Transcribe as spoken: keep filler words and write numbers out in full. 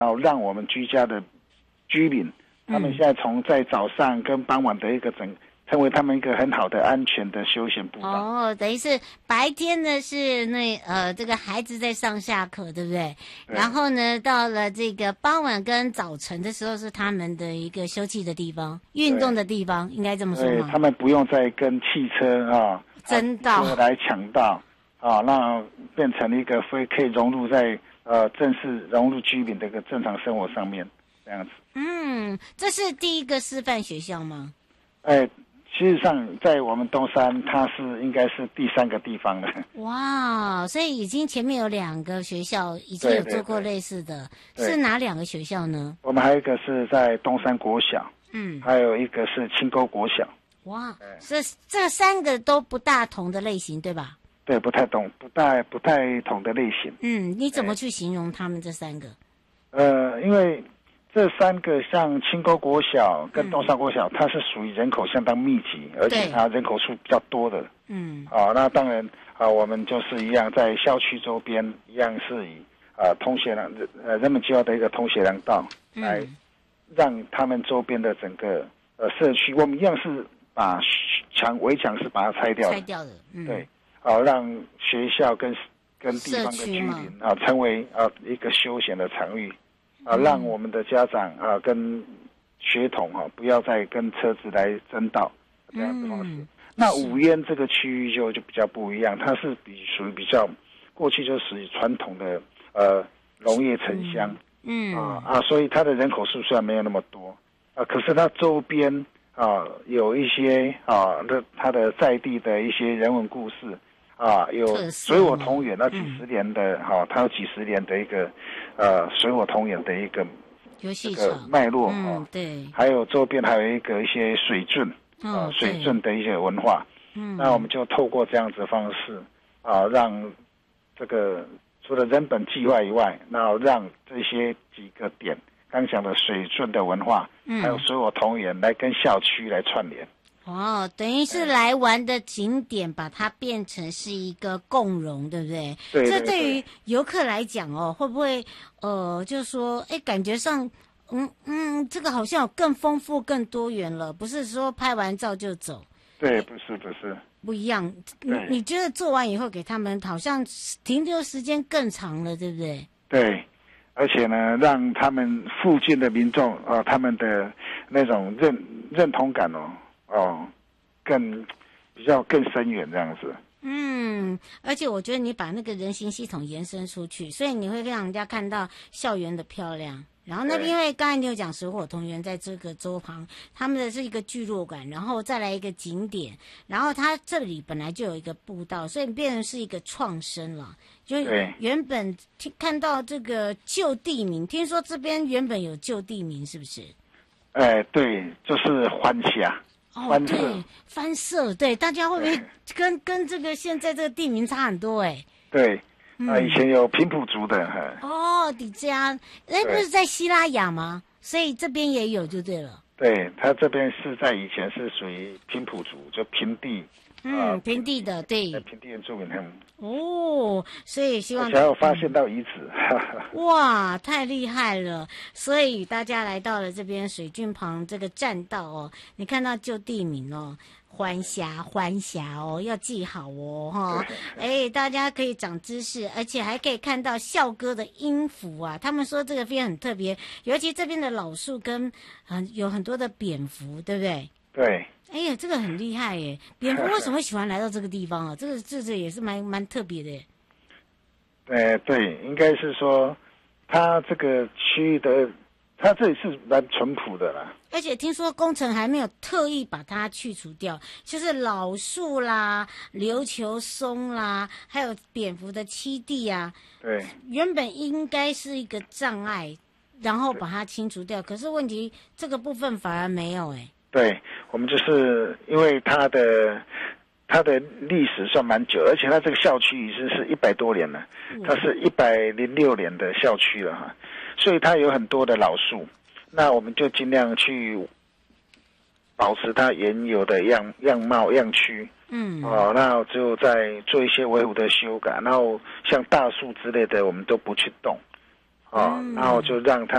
然后让我们居家的居民，他们现在从在早上跟傍晚的一个整。成为他们一个很好的安全的休闲步道。 哦，等于是白天呢是那呃这个孩子在上下课，对不对？对。然后呢，到了这个傍晚跟早晨的时候，是他们的一个休憩的地方、运动的地方，应该这么说吗？ 对，他们不用再跟汽车啊争道、 啊、来抢道啊，那变成一个非可以融入在呃正式融入居民的一个正常生活上面这样子。 嗯，这是第一个示范学校吗？ 哎。事实上，在我们东山，它是应该是第三个地方了。 哇，所以已经前面有两个学校已经有做过类似的，对对对，是哪两个学校呢？ 我们还有一个是在东山国小，嗯，还有一个是青沟国小。 哇，这这三个都不大同的类型，对吧？ 对，不太同，不太不太同的类型。 嗯，你怎么去形容他们这三个？ 呃，因为。这三个像青沟国小跟东山国小，嗯、它是属于人口相当密集，而且它人口数比较多的。嗯。啊，那当然啊，我们就是一样在校区周边一样是以啊通学廊呃人们计划的一个通学廊道来让他们周边的整个呃社区，我们一样是把墙围墙是把它拆掉的。 拆掉的。嗯。 对。啊，让学校跟跟地方的居民啊成为啊一个休闲的场域。啊，让我们的家长啊跟学童哈、啊、不要再跟车子来争道这样子方式。嗯、那五烟这个区域就就比较不一样，它是比属于比较过去就属于传统的呃农业城乡，嗯啊啊，所以它的人口数虽然没有那么多啊，可是它周边啊有一些啊的它的在地的一些人文故事。啊，有水火同源，那几十年的哈、嗯啊，它有几十年的一个呃水火同源的一个游戏这个脉络哈、 嗯，对， 还有周边还有一个一些水圳、哦、啊，水圳的一些文化，嗯，那我们就透过这样子的方式啊，让这个除了人本计划以外，那让这些几个点，刚讲的水圳的文化，嗯，还有水火同源来跟校区来串联。 哦，等于是来玩的景点，把它变成是一个共融，对不对？ 对。 这对于游客来讲哦，会不会呃，就是说，哎，感觉上，嗯嗯，这个好像有更丰富、更多元了，不是说拍完照就走。 对，不是不是。 不一样，你你觉得做完以后给他们好像停留时间更长了，对不对？ 对，而且呢，让他们附近的民众啊、呃，他们的那种认认同感哦。哦，更比较更深远这样子。 嗯，而且我觉得你把那个人行系统延伸出去，所以你会让人家看到校园的漂亮。然后那边因为刚才你有讲水火同源，在这个周旁，他们的是一个聚落感，然后再来一个景点，然后它这里本来就有一个步道，所以变成是一个创生了。就原本听看到这个旧地名，听说这边原本有旧地名，是不是？ 哎，对，就是欢霞。 哦，对，翻社，对，大家会不会跟跟这个现在这个地名差很多？哎， 对，啊、嗯呃，以前有平埔族的， 哦，底加，哎，不是在西拉雅吗？所以这边也有就对了。 对，他这边是在以前是属于平埔族，就平地， 嗯，呃、平地的，对， 平地原住民他们。 哦，所以希望而且有发现到遗址， 哇，太厉害了！所以大家来到了这边水郡旁这个栈道哦，你看到旧地名哦，欢霞欢霞哦，要记好哦哈。哎，大家可以长知识，而且还可以看到校歌的音符啊。他们说这个边很特别，尤其这边的老树跟很、呃、有很多的蝙蝠，对不对？ 对。 哎呀，这个很厉害耶！蝙蝠为什么会喜欢来到这个地方啊？这个这这也是蛮蛮特别的耶。 呃，对，应该是说，它这个区域的，它这里是蛮淳朴的啦。 而且听说工程还没有特意把它去除掉，就是老树啦、琉球松啦，还有蝙蝠的栖地啊。 对。 原本应该是一个障碍，然后把它清除掉。可是问题这个部分反而没有哎。 对，我们就是因为它的它的历史算蛮久，而且它这个校区已经是一百多年了，它是一百零六年的校区了哈，所以它有很多的老树，那我们就尽量去保持它原有的样样貌样区，嗯，哦，那就再做一些维护的修改，然后像大树之类的我们都不去动， 哦， 嗯然后就让他